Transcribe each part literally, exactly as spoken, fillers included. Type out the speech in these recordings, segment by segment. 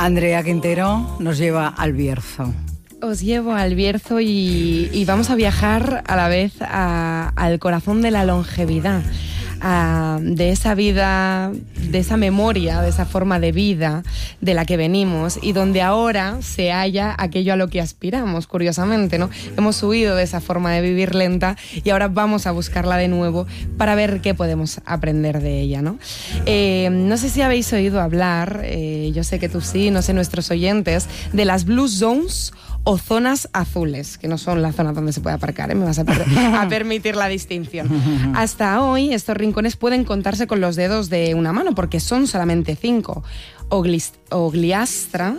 Andrea Quintero nos lleva al Bierzo. Os llevo al Bierzo y, y vamos a viajar a la vez a, al corazón de la longevidad, a, de esa vida, de esa memoria, de esa forma de vida de la que venimos y donde ahora se halla aquello a lo que aspiramos, curiosamente, ¿no? Hemos huido de esa forma de vivir lenta y ahora vamos a buscarla de nuevo para ver qué podemos aprender de ella, ¿no? Eh, no sé si habéis oído hablar, eh, yo sé que tú sí, no sé nuestros oyentes, de las Blue Zones o zonas azules, que no son la zona donde se puede aparcar, ¿eh? Me vas a, per- a permitir la distinción. Hasta hoy estos rincones pueden contarse con los dedos de una mano, porque son solamente cinco. Oglis- Ogliastra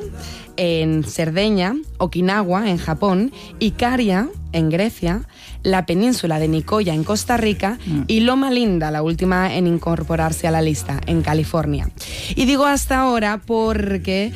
en Cerdeña, Okinawa en Japón, Ikaria en Grecia, la península de Nicoya en Costa Rica y Loma Linda, la última en incorporarse a la lista, en California. Y digo hasta ahora porque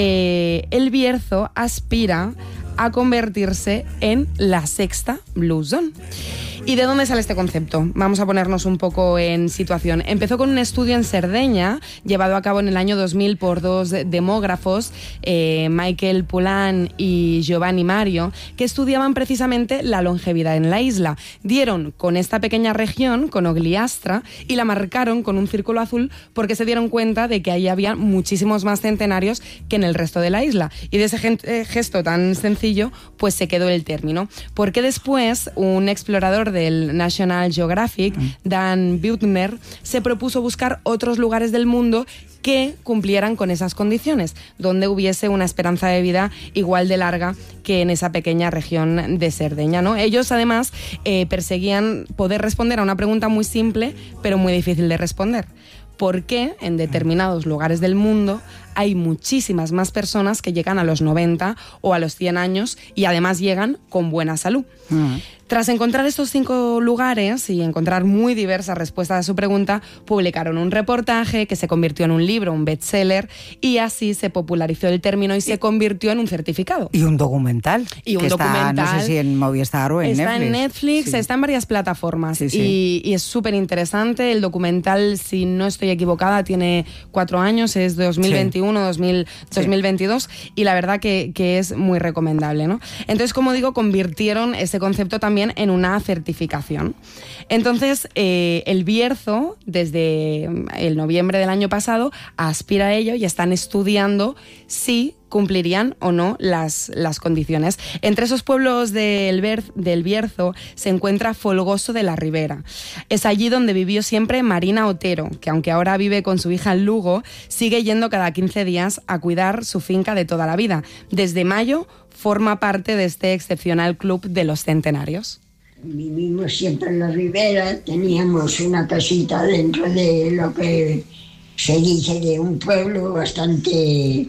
eh, el Bierzo aspira a convertirse en la sexta Blue Zone. ¿Y de dónde sale este concepto? Vamos a ponernos un poco en situación. Empezó con un estudio en Cerdeña, llevado a cabo en el año dos mil por dos demógrafos, eh, Michael Pulán y Giovanni Mario, que estudiaban precisamente la longevidad en la isla. Dieron con esta pequeña región, con Ogliastra, y la marcaron con un círculo azul porque se dieron cuenta de que ahí había muchísimos más centenarios que en el resto de la isla. Y de ese gesto tan sencillo, pues se quedó el término. Porque después, un explorador del National Geographic, Dan Buettner, se propuso buscar otros lugares del mundo que cumplieran con esas condiciones, donde hubiese una esperanza de vida igual de larga que en esa pequeña región de Cerdeña, ¿no? Ellos, además, eh, perseguían poder responder a una pregunta muy simple, pero muy difícil de responder. ¿Por qué en determinados lugares del mundo hay muchísimas más personas que llegan a los noventa o a los cien años y además llegan con buena salud? Uh-huh. Tras encontrar estos cinco lugares y encontrar muy diversas respuestas a su pregunta, publicaron un reportaje que se convirtió en un libro, un bestseller, y así se popularizó el término y se convirtió en un certificado. Y un documental. Y un que documental. Está, no sé si en Movistar o en está Netflix. Está en Netflix, sí. está en varias plataformas. Sí, sí. Y, y es súper interesante. El documental, si no estoy equivocada, tiene cuatro años, es de dos mil veintiuno, sí. dos mil, dos mil veintidós, sí. Y la verdad que, que es muy recomendable, ¿no? Entonces, como digo, convirtieron ese concepto también en una certificación. Entonces, eh, el Bierzo, desde el noviembre del año pasado, aspira a ello y están estudiando si cumplirían o no las, las condiciones. Entre esos pueblos del, Ber, del Bierzo se encuentra Folgoso de la Ribera. Es allí donde vivió siempre Marina Otero, que aunque ahora vive con su hija en Lugo, sigue yendo cada quince días a cuidar su finca de toda la vida. Desde mayo forma parte de este excepcional club de los centenarios. Vivimos siempre en la ribera, teníamos una casita dentro de lo que se dice de un pueblo bastante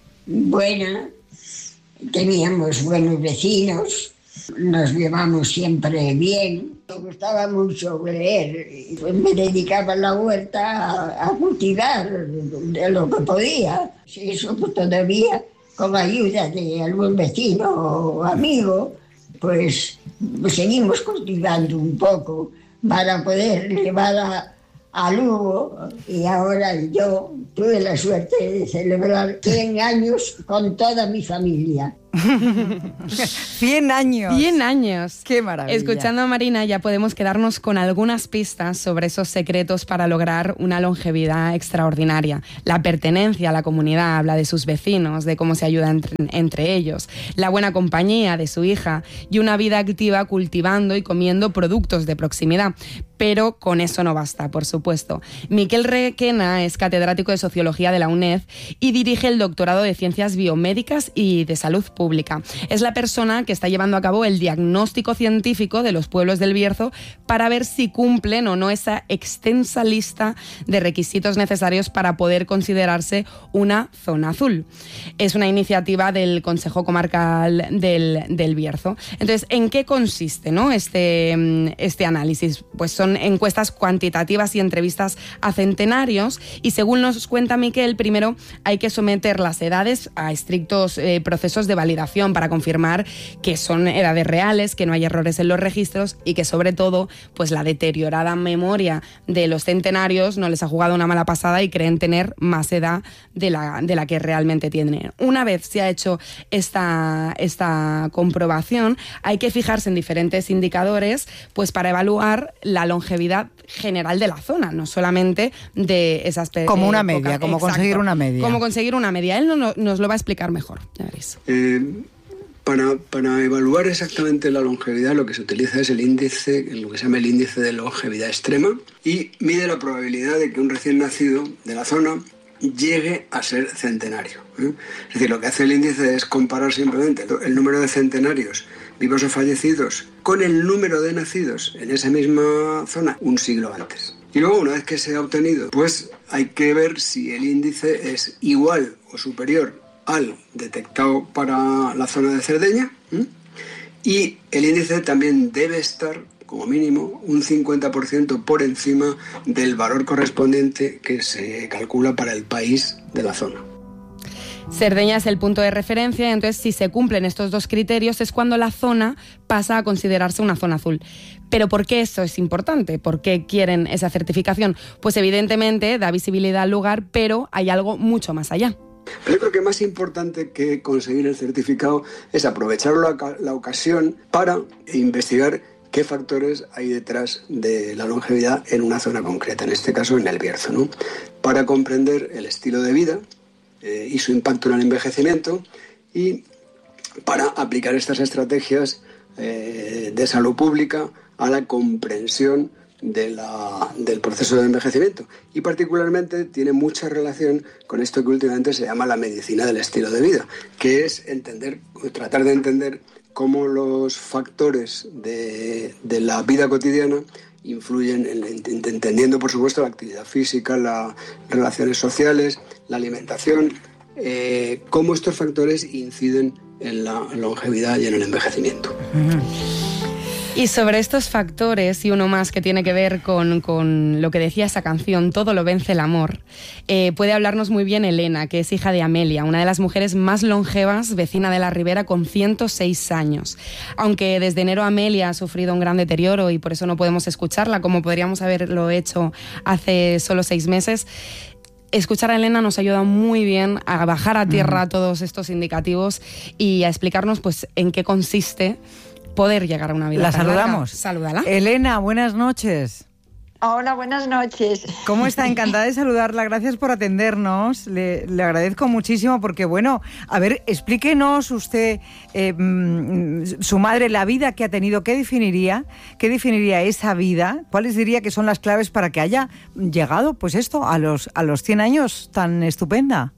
buena, teníamos buenos vecinos, nos llevamos siempre bien. Me gustaba mucho leer, me dedicaba a la huerta a, a cultivar de lo que podía. Eso pues, todavía con ayuda de algún vecino o amigo, pues seguimos cultivando un poco para poder llevar a, a Lugo, y ahora yo tuve la suerte de celebrar cien años con toda mi familia. cien años. cien años. Qué maravilla. Escuchando a Marina ya podemos quedarnos con algunas pistas sobre esos secretos para lograr una longevidad extraordinaria. La pertenencia a la comunidad, habla de sus vecinos, de cómo se ayuda entre, entre ellos, la buena compañía de su hija y una vida activa cultivando y comiendo productos de proximidad. Pero con eso no basta, por supuesto. Miquel Requena es catedrático de Sociología de la UNED y dirige el doctorado de Ciencias Biomédicas y de Salud Pública. Es la persona que está llevando a cabo el diagnóstico científico de los pueblos del Bierzo para ver si cumplen o no esa extensa lista de requisitos necesarios para poder considerarse una zona azul. Es una iniciativa del Consejo Comarcal del, del Bierzo. Entonces, ¿en qué consiste, ¿no? este, este análisis? Pues son encuestas cuantitativas y entrevistas a centenarios, y según nos cuenta Miquel, primero hay que someter las edades a estrictos eh, procesos de validación validación para confirmar que son edades reales, que no hay errores en los registros y que sobre todo pues la deteriorada memoria de los centenarios no les ha jugado una mala pasada y creen tener más edad de la, de la que realmente tienen. Una vez se ha hecho esta, esta comprobación, hay que fijarse en diferentes indicadores pues para evaluar la longevidad general de la zona, no solamente de esas... Como una media, como Exacto, conseguir una media. Como conseguir una media. Él no, no, nos lo va a explicar mejor, ya veréis. Eh, para, para evaluar exactamente la longevidad, lo que se utiliza es el índice, lo que se llama el índice de longevidad extrema, y mide la probabilidad de que un recién nacido de la zona llegue a ser centenario, ¿eh? Es decir, lo que hace el índice es comparar simplemente el número de centenarios vivos o fallecidos con el número de nacidos en esa misma zona un siglo antes. Y luego, una vez que se ha obtenido, pues hay que ver si el índice es igual o superior al detectado para la zona de Cerdeña, ¿eh? Y el índice también debe estar, como mínimo, un cincuenta por ciento por encima del valor correspondiente que se calcula para el país de la zona. Cerdeña es el punto de referencia, entonces si se cumplen estos dos criterios es cuando la zona pasa a considerarse una zona azul. ¿Pero por qué eso es importante? ¿Por qué quieren esa certificación? Pues evidentemente da visibilidad al lugar, pero hay algo mucho más allá. Pero yo creo que más importante que conseguir el certificado es aprovechar la, la ocasión para investigar qué factores hay detrás de la longevidad en una zona concreta, en este caso en el Bierzo, ¿no? Para comprender el estilo de vida eh, y su impacto en el envejecimiento, y para aplicar estas estrategias eh, de salud pública a la comprensión de la, del proceso de envejecimiento. Y particularmente tiene mucha relación con esto que últimamente se llama la medicina del estilo de vida, que es entender, tratar de entender cómo los factores de, de la vida cotidiana influyen, en, entendiendo por supuesto la actividad física, las relaciones sociales, la alimentación, eh, cómo estos factores inciden en la longevidad y en el envejecimiento. Y sobre estos factores, y uno más que tiene que ver con, con lo que decía esa canción, Todo lo vence el amor, eh, puede hablarnos muy bien Elena, que es hija de Amelia, una de las mujeres más longevas, vecina de la Ribera, con ciento seis años. Aunque desde enero Amelia ha sufrido un gran deterioro y por eso no podemos escucharla, como podríamos haberlo hecho hace solo seis meses, escuchar a Elena nos ayuda muy bien a bajar a tierra mm. todos estos indicativos y a explicarnos pues en qué consiste poder llegar a una vida. La saludamos. Salúdala. Elena, buenas noches. Hola, buenas noches. ¿Cómo está? Encantada de saludarla. Gracias por atendernos. Le, le agradezco muchísimo porque, bueno, a ver, explíquenos usted, eh, su madre, la vida que ha tenido. ¿Qué definiría? ¿Qué definiría esa vida? ¿Cuáles diría que son las claves para que haya llegado, pues esto, a los, a los cien años tan estupenda?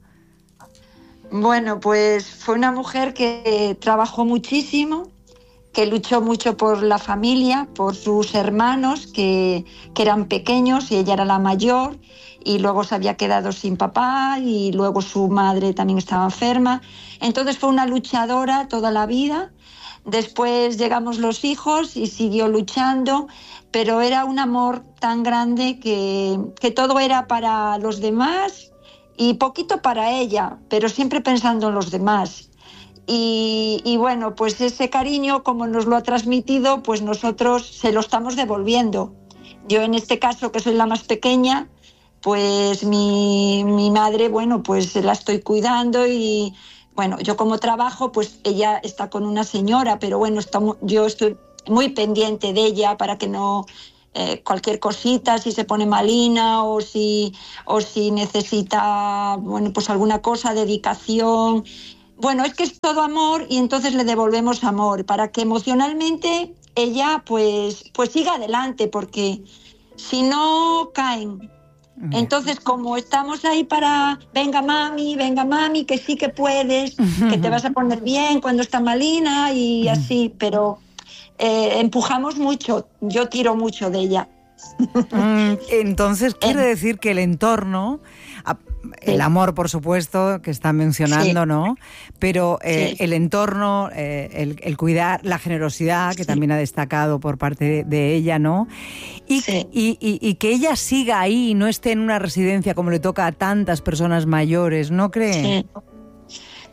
Bueno, pues fue una mujer que trabajó muchísimo, que luchó mucho por la familia, por sus hermanos que, que eran pequeños y ella era la mayor, y luego se había quedado sin papá y luego su madre también estaba enferma. Entonces fue una luchadora toda la vida. Después llegamos los hijos y siguió luchando, pero era un amor tan grande que, que todo era para los demás y poquito para ella, pero siempre pensando en los demás. Y, y bueno, pues ese cariño, como nos lo ha transmitido, pues nosotros se lo estamos devolviendo. Yo en este caso, que soy la más pequeña, pues mi, mi madre, bueno, pues la estoy cuidando y bueno, yo como trabajo, pues ella está con una señora, pero bueno, estamos, yo estoy muy pendiente de ella para que no... Eh, cualquier cosita, si se pone malina o si, o si necesita, bueno, pues alguna cosa, dedicación. Bueno, es que es todo amor y entonces le devolvemos amor para que emocionalmente ella pues, pues siga adelante, porque si no caen. Entonces, como estamos ahí para, venga mami, venga mami, que sí que puedes, que te vas a poner bien cuando está malina y así, pero eh, empujamos mucho, yo tiro mucho de ella. Entonces, quiere eh. decir que el entorno... El amor, por supuesto, que está mencionando, sí. ¿no? Pero eh, sí. el entorno, eh, el, el cuidar, la generosidad, que sí. también ha destacado por parte de, de ella, ¿no? Y, sí. y, y, y que ella siga ahí y no esté en una residencia como le toca a tantas personas mayores, ¿no cree? Sí.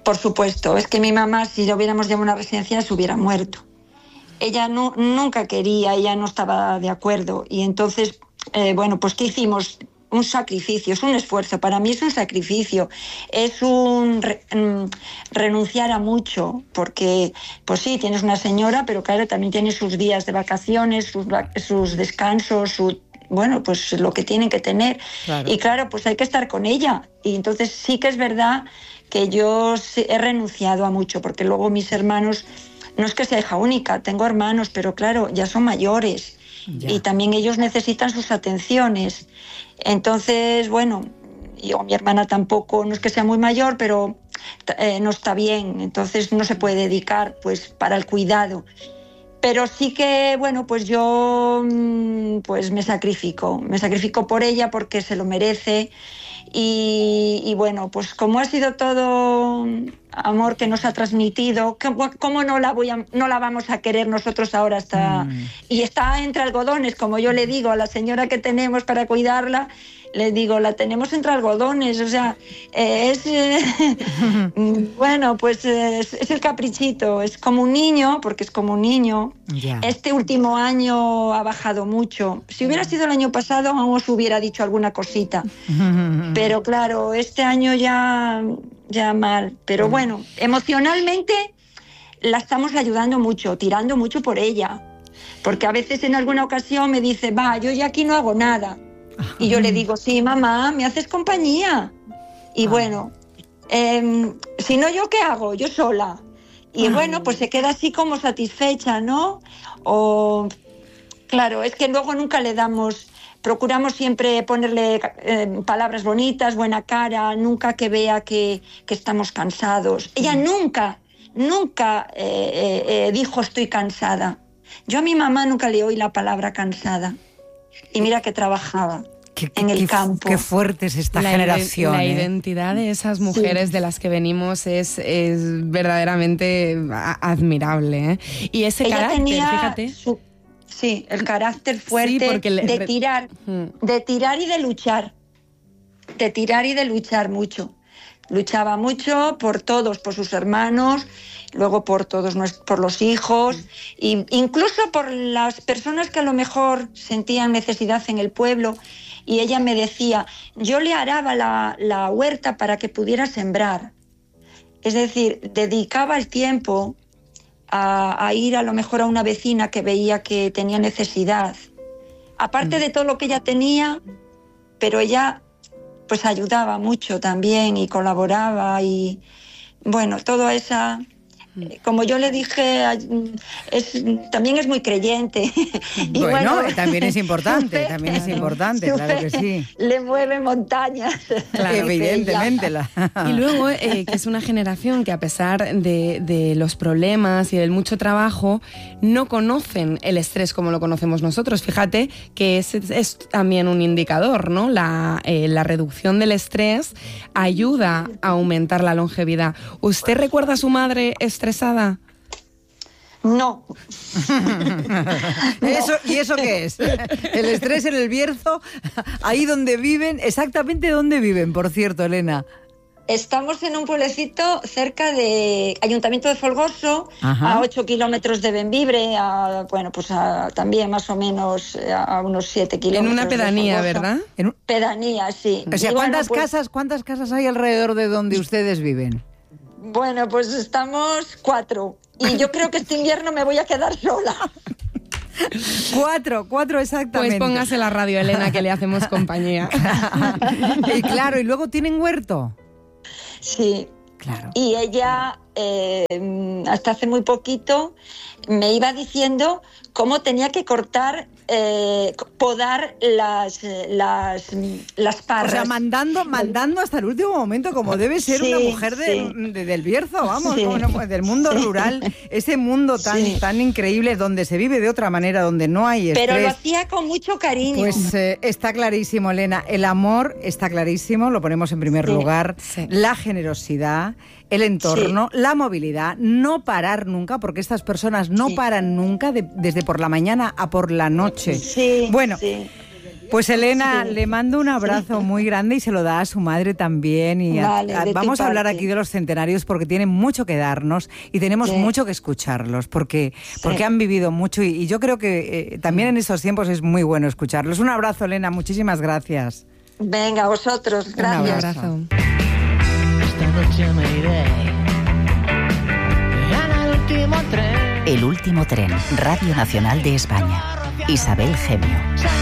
Por supuesto, es que mi mamá, si lo hubiéramos llevado a una residencia, se hubiera muerto. Ella no, nunca quería, ella no estaba de acuerdo. Y entonces, eh, bueno, pues ¿qué hicimos? Un sacrificio, es un esfuerzo. Para mí es un sacrificio, es un re, mm, renunciar a mucho, porque, pues sí, tienes una señora, pero claro, también tiene sus días de vacaciones, sus, sus descansos, su, bueno, pues lo que tienen que tener. Claro. Y claro, pues hay que estar con ella. Y entonces sí que es verdad que yo he renunciado a mucho, porque luego mis hermanos... No es que sea hija única, tengo hermanos, pero claro, ya son mayores ya. Y también ellos necesitan sus atenciones. Entonces, bueno, yo, mi hermana tampoco, no es que sea muy mayor, pero eh, no está bien, entonces no se puede dedicar pues para el cuidado. Pero sí que, bueno, pues yo pues me sacrifico, me sacrifico por ella porque se lo merece. Y, y bueno, pues como ha sido todo amor que nos ha transmitido, ¿cómo no la, voy a, no la vamos a querer nosotros ahora? Hasta, mm. Y está entre algodones, como yo le digo a la señora que tenemos para cuidarla, le digo, la tenemos entre algodones, o sea, eh, es, eh, bueno, pues eh, es, es el caprichito, es como un niño, porque es como un niño. Yeah. Este último año ha bajado mucho. Si hubiera sido el año pasado, aún os hubiera dicho alguna cosita, pero claro, este año ya, ya mal. Pero bueno, emocionalmente la estamos ayudando mucho, tirando mucho por ella, porque a veces en alguna ocasión me dice, va, yo ya aquí no hago nada. Y yo le digo, sí, mamá, me haces compañía. Y ah. bueno, eh, si no, ¿yo qué hago? Yo sola. Y Ay. bueno, pues se queda así como satisfecha, ¿no? O, claro, es que luego nunca le damos, procuramos siempre ponerle eh, palabras bonitas, buena cara, nunca que vea que, que estamos cansados. Ella mm. nunca, nunca eh, eh, dijo estoy cansada. Yo a mi mamá nunca le oí la palabra cansada. Y mira que trabajaba qué, qué, en el qué, campo. Qué fuerte es esta la generación. La ¿eh? identidad de esas mujeres sí. de las que venimos es, es verdaderamente admirable. ¿eh? Y ese Ella carácter, tenía fíjate. Su, sí, el carácter fuerte sí, le, de tirar, hmm. de tirar y de luchar. De tirar y de luchar mucho. Luchaba mucho por todos, por sus hermanos, luego por todos, por los hijos, e incluso por las personas que a lo mejor sentían necesidad en el pueblo. Y ella me decía, yo le araba la, la huerta para que pudiera sembrar. Es decir, dedicaba el tiempo a, a ir a lo mejor a una vecina que veía que tenía necesidad. Aparte de todo lo que ella tenía, pero ella pues ayudaba mucho también y colaboraba y bueno, toda esa... Como yo le dije, es, también es muy creyente. Y bueno, bueno, también es importante, fe, también es importante, claro que sí. Le mueve montañas. Claro, evidentemente. La... Y luego, eh, que es una generación que a pesar de, de los problemas y del mucho trabajo, no conocen el estrés como lo conocemos nosotros. Fíjate que es, es también un indicador, ¿no? La, eh, la reducción del estrés ayuda a aumentar la longevidad. ¿Usted recuerda a su madre estresada? No. ¿Eso, ¿Y eso qué es? El estrés en el Bierzo, ahí donde viven, exactamente donde viven, por cierto, Elena. Estamos en un pueblecito cerca de Ayuntamiento de Folgoso, Ajá. a ocho kilómetros de Bembibre, a, bueno, pues a, también más o menos a unos siete kilómetros. En una pedanía, ¿verdad? En un... Pedanía, sí. O sea, y ¿cuántas, bueno, pues... casas, ¿cuántas casas hay alrededor de donde ustedes viven? Bueno, pues estamos cuatro. Y yo creo que este invierno me voy a quedar sola. Cuatro, cuatro exactamente. Pues póngase la radio, Elena, que le hacemos compañía. Y claro, ¿y luego tienen huerto? Sí. Claro. Y ella, eh, hasta hace muy poquito, me iba diciendo cómo tenía que cortar, eh, podar las, las, las parras. O sea, mandando, mandando hasta el último momento, como debe ser sí, una mujer de, sí. de, de, del Bierzo, vamos, sí. como, del mundo sí. rural, ese mundo tan, sí. tan increíble, donde se vive de otra manera, donde no hay estrés. Pero lo hacía con mucho cariño. Pues eh, está clarísimo, Elena, el amor está clarísimo, lo ponemos en primer sí. lugar, sí. la generosidad, el entorno, sí. la movilidad, no parar nunca, porque estas personas no sí. paran nunca, de, desde por la mañana a por la noche. Sí, bueno, sí. Pues Elena, sí. le mando un abrazo sí. muy grande y se lo da a su madre también. Y vale, a, a, vamos a hablar aquí de los centenarios porque tienen mucho que darnos y tenemos sí. mucho que escucharlos porque, sí. porque han vivido mucho y, y yo creo que eh, también en estos tiempos es muy bueno escucharlos. Un abrazo, Elena, muchísimas gracias. Venga, vosotros, gracias. Un abrazo. Esta noche me iré. El último tren. El último tren, Radio Nacional de España. Isabel Gemio.